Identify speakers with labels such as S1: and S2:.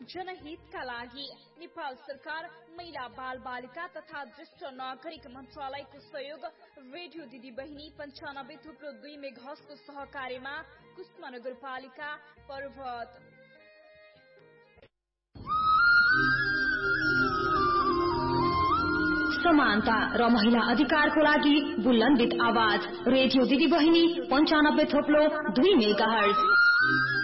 S1: जनहितका लागि नेपाल सरकार महिला बाल बालिका तथा ज्येष्ठ नागरिक मन्त्रालयको सहयोग रेडियो दिदी बहिनी 95.2 मेगाहर्जको सहकार्यमा कुस्मा नगरपालिका पर्वत।
S2: समानता र महिला अधिकारको लागि बुलन्दित आवाज रेडियो दिदी बहिनी 95.2 मेगाहर्ज।